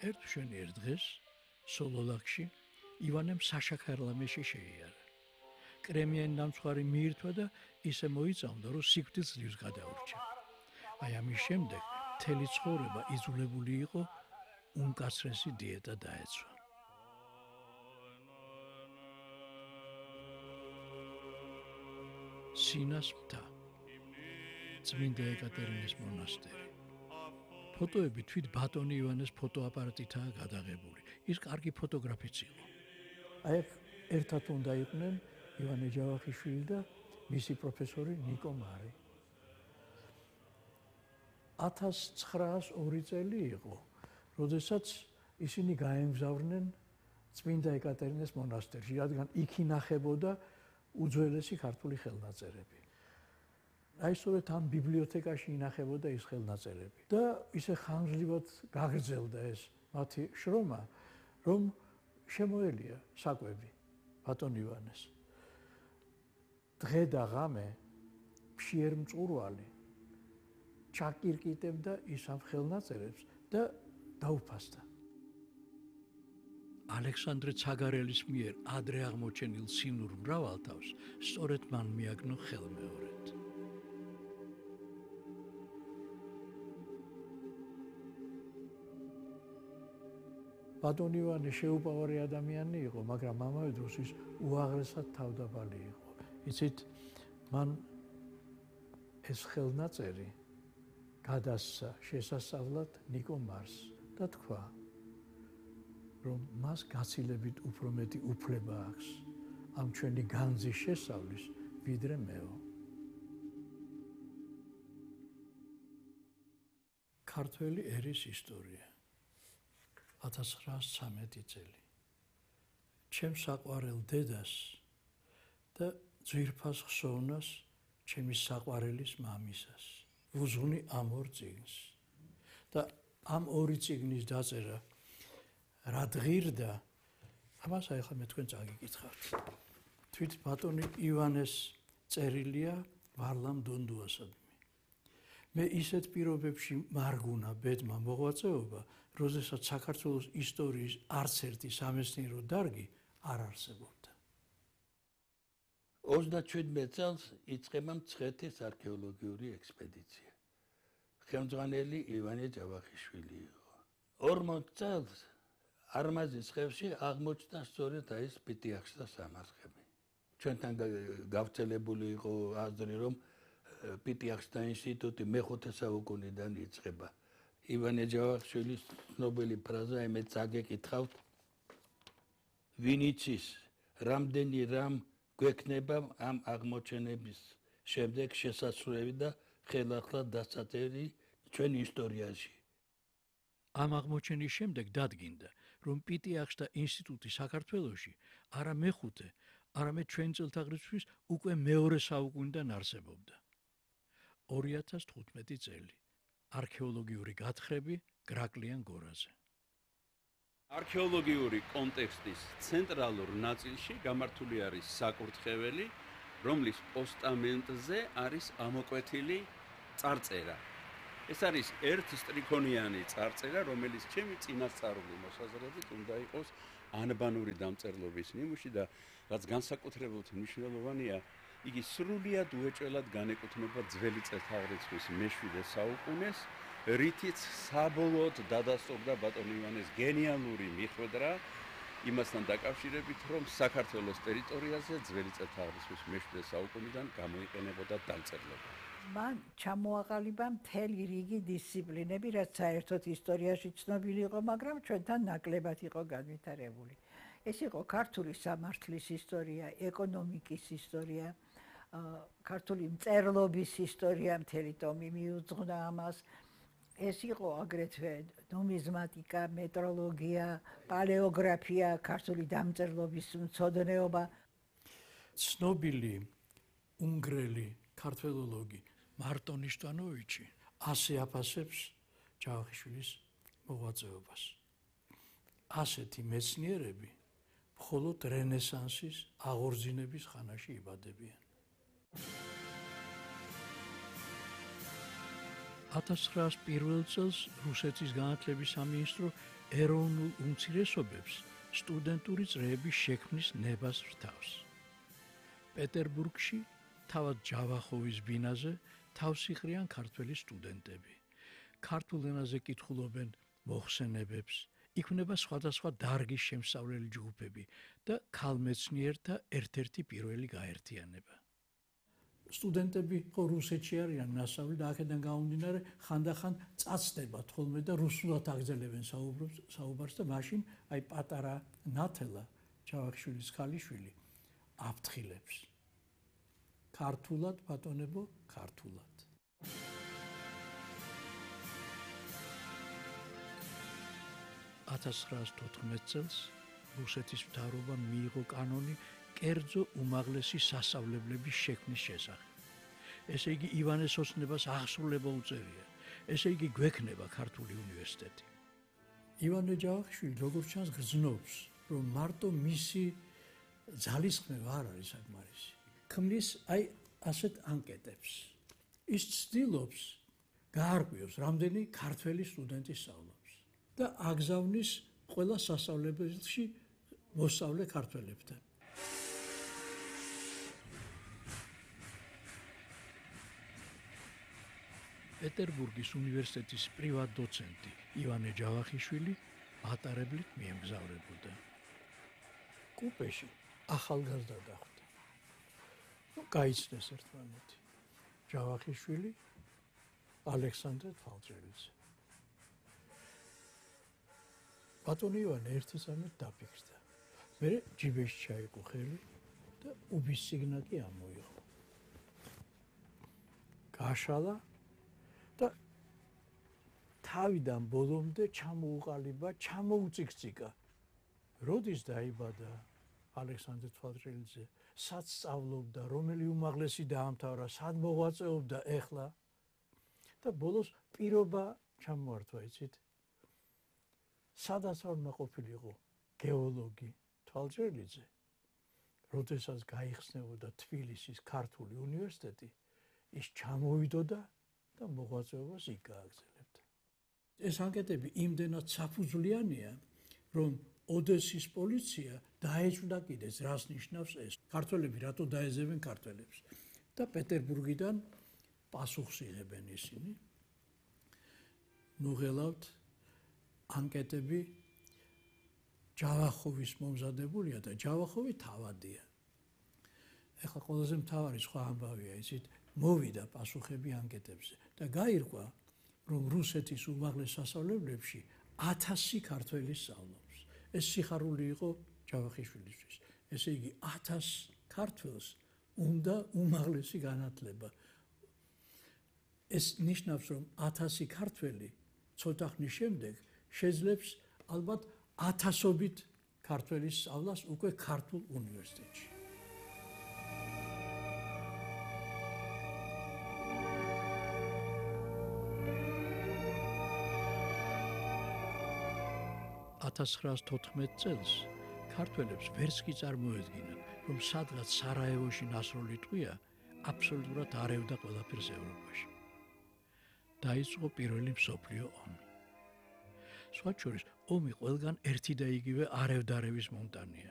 ერთ მშვენიერ დღეს სოლოლაკში ივანემ საშაქარლამეში შეიარა. კრემიანი ნამცხვარი მიირთვა და ისე მოიწამდა, რომ სიკვდილს ძლივს გადაურჩა. აი ამის შემდეგ მთელი ცხოვრება იძულებული იყო უმკაცრესი დიეტა დაეცვა. სინას მთა, წმინდა ეკატერინეს მონასტერი. ფოტოები თვით ბატონი ივანეს ფოტოაპარატითაა გადაღებული. ის კარგი ფოტოგრაფიც იყო. აი ერთად უნდა იყვნენ ივანე ჯავახიშვილი და მისი პროფესორი ნიკო მარი. 1902 წელი იყო, როდესაც ისინი გაემგზავრნენ წმინდა ეკატერინეს მონასტერში, რადგან იქ ინახებოდა უძველესი ქართული ხელნაწერები. აი სწორედ ამ ბიბლიოთეკაში ინახებოდა ის ხელნაწერები და ისე ხანგრძლივად გაგრძელდა ეს მათი შრომა, რომ შემოელია საკვები ბატონ ივანეს. დღე და ღამე მშიერ მწყურვალი ჩაკირკიტებდა ის ამ ხელნაწერებს და დაუფასდა. ალექსანდრე ცაგარელის მიერ ადრე აღმოჩენილ სინურ მრავალთავს სწორედ მან მიაგნო ხელმეორედ. ბატონ ივანე შეუპოვარი ადამიანი იყო, მაგრამ ამავე დროს ის უაღრესად თავდაბალი იყო. იცით, მან ეს ხელნაწერი გადასცა შესასწავლად ნიკო მარს და თქვა, რომ მას გაცილებით უფრო მეტი უფლება აქვს ამ ჩვენი განძის შესწავლის, ვიდრე მეო. ქართველი ერის ისტორია. 1913 წელი. ჩემ საყვარელ დედას და ძვირფას ხსოვნას ჩემი საყვარელის მამისას. ვუზღვნი ამ ორ წიგნს. და ამ ორი წიგნის დაწერა რა დღირდა, ამას ახლა მე თქვენ წაგიკითხავთ. თვით ბატონი ივანეს წერილია ვარლამ დონდუასადმი. მე ისეთ პირობებში მარგუნა ბედმა მოღვაწეობა, როდესაც საქართველოს ისტორიის არც ერთი სამეცნიერო დარგი არ არსებობდა. 37 წელს იწყება მცხეთის არქეოლოგიური ექსპედიცია. ხელმძღვანელი ივანე ჯავახიშვილი იყო. 40 წელს არმაზის ხევში აღმოჩნდა სწორედ ეს პიტიახშთა სამარხები. ჩვენთან გავრცელებული იყო აზრი, რომ პიტიახშთა ინსტიტუტი მე-5 საუკუნიდან იწყება. ივანე ჯავახიშვილის ცნობილი ფრაზა მე წაგეკითხავთ, ვინ იცის, რამდენი რამ გვექნება ამ აღმოჩენების შემდეგ შესაძლებელი და ხელახლა დასაწერი ჩვენ ისტორიაში. ამ აღმოჩენის შემდეგ დადგინდა, რომ პიტიახშთა ინსტიტუტი საქართველოში არა მე-5, არამედ ჩვენ წელთაღრიცხვის უკვე მეორე საუკუნიდან არსებობდა. 2015 წელი. არქეოლოგიური გათხრები გრაკლიან გორაზე. არქეოლოგიური კონტექსტის ცენტრალურ ნაწილში გამართული არის საკურთხეველი, რომლის პოსტამენტზე არის ამოკვეთილი წარწერა. ეს არის ერთი სტრიქონიანი წარწერა, რომელიც ჩემი წინასწარული მოსაზრებით უნდა იყოს ანბანური დამწერლობის ნიმუში და რაც განსაკუთრებულად მნიშვნელოვანია, იგი სრულიად უეჭველად განეკუთვნება ძველი წელთაღრიცხვის მე-7 საუკუნეს, რითიც საბოლოოდ დადასტურდა ბატონ ივანეს გენიალური მიხვედრა იმასთან დაკავშირებით, რომ საქართველოს ტერიტორიაზე ძველი წელთაღრიცხვის მე-7 საუკუნიდან გამოიყენებოდა დამწერლობა. მან ჩამოაყალიბა მთელი რიგი დისციპლინები, რაც საერთოდ ისტორიაში ცნობილი იყო, მაგრამ ჩვენთან ნაკლებად იყო განვითარებული. ეს იყო ქართული სამართლის ისტორია, ეკონომიკის ისტორია, ქართული მწერლობის ისტორია, მთელი ტომი მიუძღვნა ამას. ეს იყო აგრეთვე ნუმიზმატიკა, მეტროლოგია, პალეოგრაფია, ქართული დამწერლობის მცოდნეობა. ცნობილი უნგრელი ქართველოლოგი მარტონ იშტვანოვიჩი ასე აფასებს ჯავახიშვილის მოღვაწეობას. ასეთი მეცნიერები მხოლოდ რენესანსის აღორძინების ხანაში იბადებიან. 1901 წელს რუსეთის განათლების სამინისტრო ეროვნულ უმცირესობებს სტუდენტური წრეების შექმნის ნებას რთავს. პეტერბურგში თავად ჯავახოვის ბინაზე თავს იყრიან ქართველი სტუდენტები. ქართულ ენაზე კითხულობენ მოხსენებებს, იქმნება სხვადასხვა დარგის შემსწავლელი ჯგუფები და ქალმეცნიერთა ერთ-ერთი პირველი გაერთიანება. სტუდენტები ხო რუსეთში არიან ნასავლი და აქედან გამომდინარე ხანდახან წაცდება თხოლმე და რუსულად აგრძელებენ საუბარს და მაშინ აი პატარა ნათელა ჯავახიშვილის ქალიშვილი აფრთხილებს. ქართულად ბატონებო, ქართულად. 1914 წელს რუსეთის მთავრობამ მიიღო კანონი კერძო უმაღლესი სასწავლებლების შექმნის შესახებ. ესე იგი ივანეს ოცნებას აღსრულება უწევია. ესე იგი გვექნება ქართული უნივერსიტეტი. ივანე ჯავახიშვილი როგორც ჩანს გრძნობს, რომ მარტო მისი ძალისხმევა არ არის საკმარისი. ქმნის აი ასეთ ანკეტებს. ის ცდილობს გაარკვიოს, რამდენი ქართველი სტუდენტი სწავლობს და აგზავნის ყველა სასწავლებელში მოსწავლე ქართველებთან. პეტერბურგის უნივერსიტეტის პრივატ დოცენტი ივანე ჯავახიშვილი მატარებლით მიემგზავრებოდა. კუპეში ახალგაზრდა დახვდა. გაიცნეს ერთმანეთი. ჯავახიშვილი, ალექსანდრე თვალჭრელიძე. ბატონი ივანე ერთი წამით დაფიქრდა. მერე ჯიბეში ჩაიყო ხელი და უბის სიგნალი ამოიღო. გაშალა და თავიდან ბოლომდე ჩამოუყალიბა, ჩამოუწიკწიკა. როდის დაიბადა ალექსანდრე თვალჭრელიძე, სად სწავლობდა, რომელი უმაღლესი დაამთავრა, სად მოღვაწეობდა ეხლა და ბოლოს პირობა ჩამოართვა, იცით? სადაც არ უნდა ყოფილიყო გეოლოგი თვალჭრელიძე, როდესაც გაიხსნებოდა თბილისის ქართული უნივერსიტეტი, ის ჩამოვიდოდა და მოღვაწეობას იქ გააგრძელებდა. ეს ანკეტები იმდენად საფუძვლიანია, რომ ოდესის პოლიცია დაეჭვდა კიდეც, რას ნიშნავს ეს. ქართველები რატო დაეძებენ ქართველებს და პეტერბურგიდან პასუხს იღებენ ისინი. ნუღელავთ ანკეტები ჯავახოვის მომზადებულია და ჯავახოვი თავადია. ეხლა ყველაზე მთავარი სხვა ამბავია, იცით, მოვიდა პასუხები ანკეტებზე და გაირკვა, რომ რუსეთის უმაღლეს სასწავლებლებში 1000 ქართველი სწავლობს. ეს სიხარული იყო ჯავახიშვილისთვის. ესე იგი 1000 ქართველს უნდა უმაღლესი განათლება. ეს ნიშნავს, რომ 1000 ქართველი ცოტა ხნის შემდეგ შეძლებს ალბათ 1000-ობით ქართველის სწავლას უკვე ქართულ უნივერსიტეტში. $1914 წელს ქართველებს ვერც კი წარმოედგინათ, რომ სადღაც სარაევოში ნასროლი ტყვია აბსოლუტურად არევდა ყველაფერს ევროპაში. დაიწყო პირველი მსოფლიო ომი. სხვათა შორის ომი ყველგან ერთი და იგივე არევდარევის მომტანია.